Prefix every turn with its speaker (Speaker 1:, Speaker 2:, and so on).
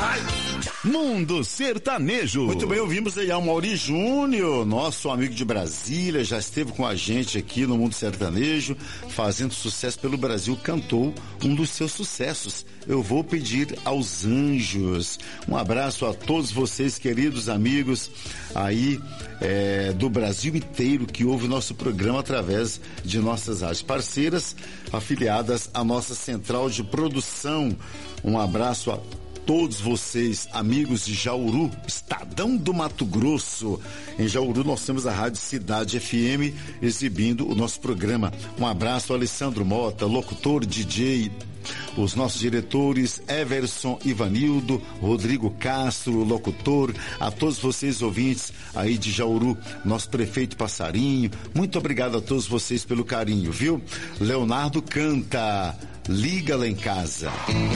Speaker 1: Mundo Sertanejo.
Speaker 2: Muito bem, ouvimos aí o Mauri Júnior, nosso amigo de Brasília, já esteve com a gente aqui no Mundo Sertanejo, fazendo sucesso pelo Brasil, cantou um dos seus sucessos, Eu Vou Pedir aos Anjos. Um abraço a todos vocês, queridos amigos aí do Brasil inteiro que ouve o nosso programa através de nossas rádios parceiras, afiliadas à nossa central de produção. Um abraço a todos vocês, amigos de Jauru, Estadão do Mato Grosso. Em Jauru nós temos a Rádio Cidade FM exibindo o nosso programa. Um abraço ao Alessandro Mota, locutor, DJ, os nossos diretores Everson Ivanildo, Rodrigo Castro, locutor, a todos vocês ouvintes aí de Jauru, nosso prefeito Passarinho, muito obrigado a todos vocês pelo carinho, viu? Leonardo canta Liga Lá em Casa.